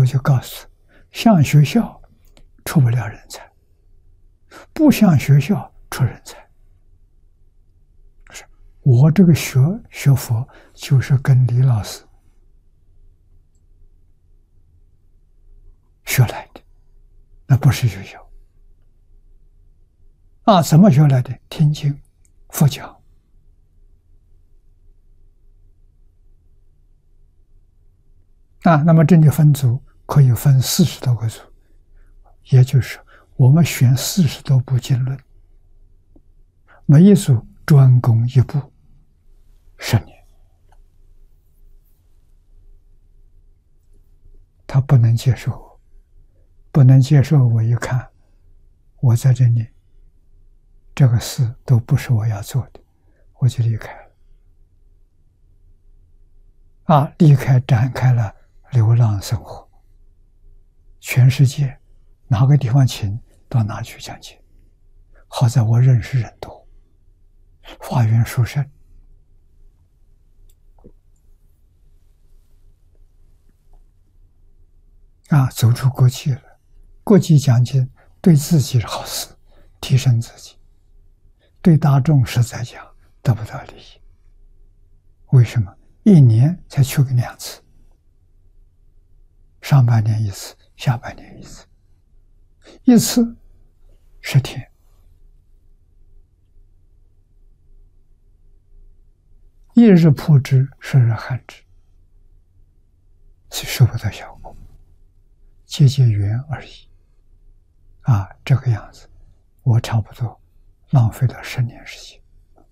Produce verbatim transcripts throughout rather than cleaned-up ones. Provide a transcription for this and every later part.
就告诉，像学校出不了人才，不像学校出人才。是我这个学学佛，就是跟李老师学来的，那不是学校啊。怎么学来的？听经、佛讲啊。那么这里分组可以分四十多个组，也就是我们选四十多部经论，每一组专攻一部，十年。他不能接受我，不能接受我。一看，我在这里，这个事都不是我要做的，我就离开了。啊，离开展开了流浪生活，全世界哪个地方请到哪去讲解。好在我认识人多，法缘殊胜。啊，走出国际了，国际讲经对自己是好事，提升自己，对大众实在讲得不到利益。为什么？一年才去个两次，上半年一次，下半年一次，一次十天，一日曝之，十日寒之，是收不到效果，结结缘而已。啊，这个样子，我差不多浪费了十年时间。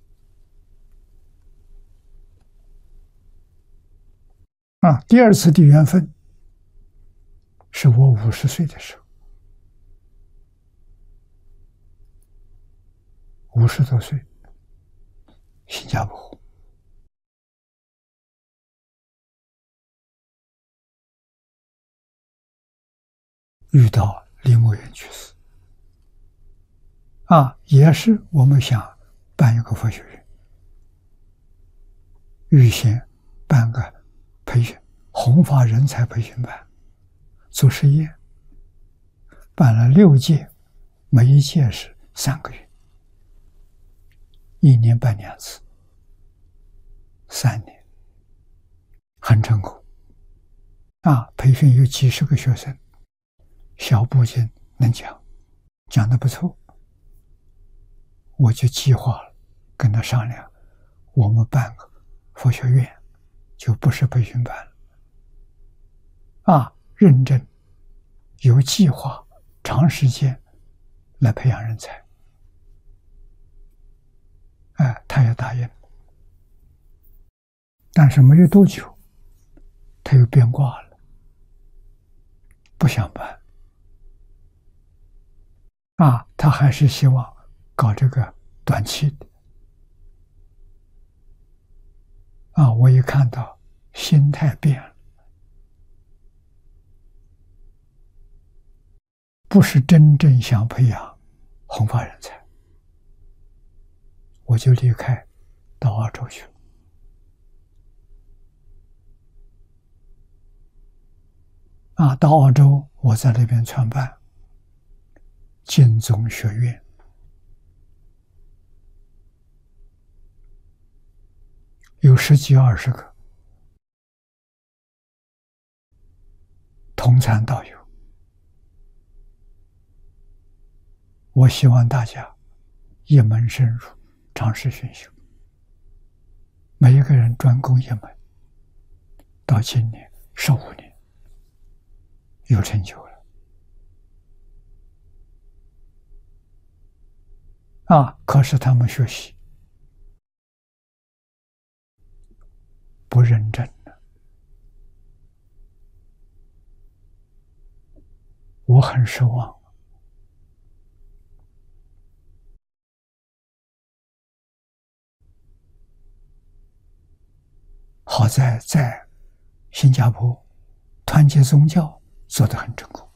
啊，第二次的缘分是我五十岁的时候，五十多岁，新加坡遇到李牧原居士，啊，也是我们想办一个佛学院，预先办个培训，弘法人才培训班，做实验，办了六届，每一届是三个月，一年办两次，三年，很成功。啊，培训有几十个学生，小部经能讲，讲得不错，我就计划了，跟他商量，我们办个佛学院，就不是培训班了。啊，认真、有计划、长时间来培养人才。哎，他也答应了，但是没有多久，他又变卦了，不想办。啊，他还是希望搞这个短期的。啊，我一看到心态变了，不是真正想培养弘法人才，我就离开到澳洲去了。啊，到澳洲，我在那边创办净宗学院，有十几二十个同参道友。我希望大家一门深入，长时熏修，每一个人专攻一门，到今年十五年有成就了。啊，可是他们学习不认真了，我很失望。好在在新加坡团结宗教做得很成功。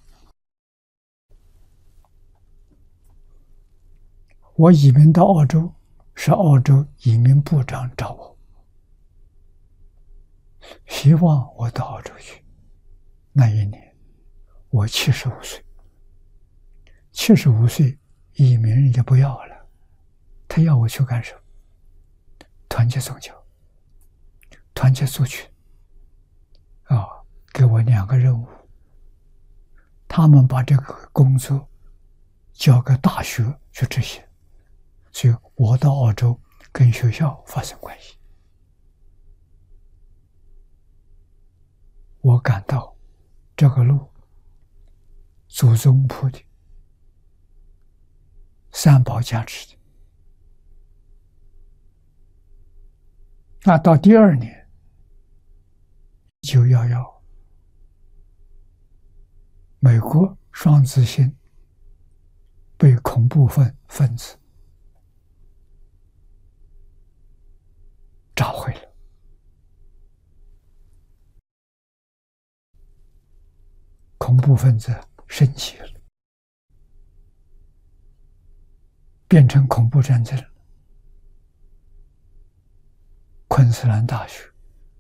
我移民到澳洲，是澳洲移民部长找我，希望我到澳洲去。那一年我七十五岁，七十五岁移民人家不要了，他要我去干什么？团结宗教，团结族群，啊，给我两个任务。他们把这个工作交给大学去执行，所以我到澳洲跟学校发生关系。我感到这个路祖宗铺的，三宝加持的。那到第二年，一九一一，美国双子星被恐怖分分子炸毁了。恐怖分子升级了，变成恐怖战争了。昆士兰大学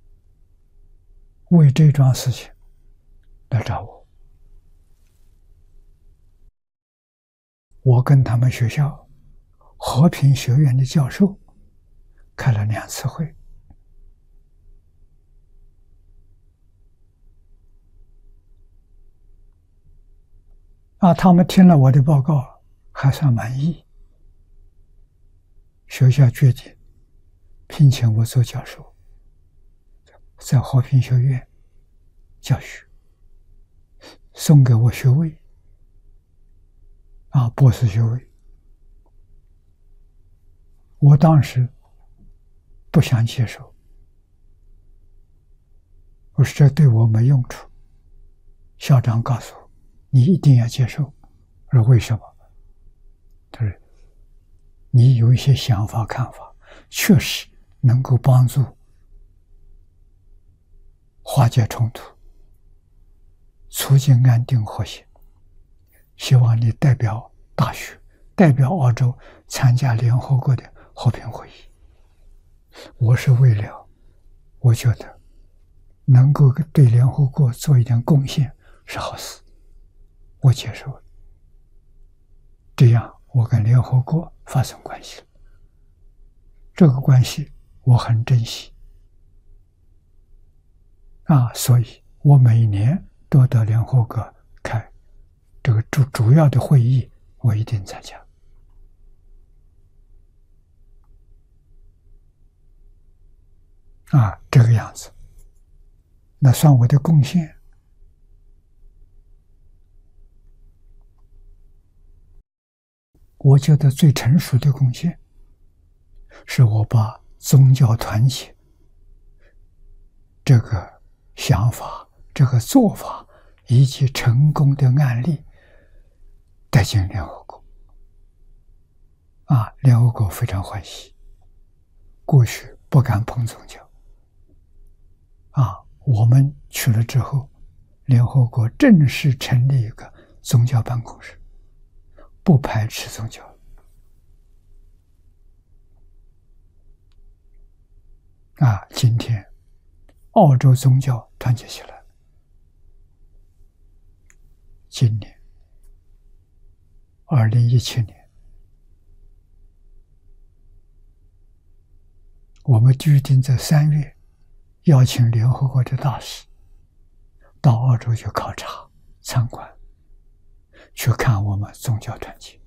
为这桩事情来找我，我跟他们学校和平学院的教授开了两次会。啊，他们听了我的报告，还算满意。学校决定聘请我做教授，在和平学院教学，送给我学位，啊，博士学位。我当时不想接受，我说这对我没用处。校长告诉我，你一定要接受。我说为什么？他说你有一些想法看法，确实能够帮助化解冲突，促进安定和谐。希望你代表大学，代表澳洲参加联合国的和平会议。我是为了我觉得能够对联合国做一点贡献是好事，我接受了。这样我跟联合国发生关系了，这个关系我很珍惜啊，所以我每年都到联合国开这个主主要的会议，我一定参加啊，这个样子，那算我的贡献。我觉得最成熟的贡献，是我把宗教团结这个想法、这个做法以及成功的案例带进联合国。啊，联合国非常欢喜，过去不敢碰宗教。啊，我们去了之后，联合国正式成立一个宗教办公室，不排斥宗教。啊，今天澳洲宗教团结起来，今年二零一七年，我们预定在三月邀请联合国的大使到澳洲去考察参观，去看我们宗教团结，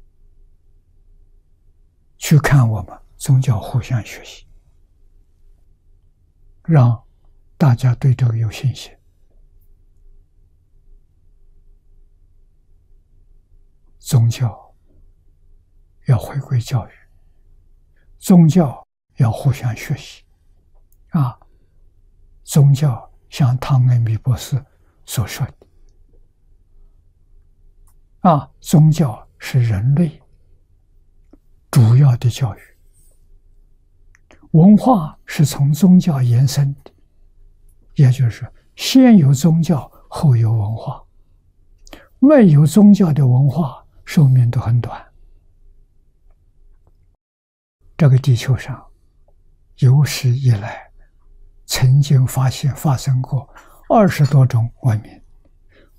去看我们宗教互相学习，让大家对这个有信心。宗教要回归教育，宗教要互相学习啊！宗教像汤恩比博士所说的啊，宗教是人类主要的教育，文化是从宗教延伸的，也就是先有宗教，后有文化。没有宗教的文化，寿命都很短。这个地球上有史以来曾经发现发生过二十多种文明，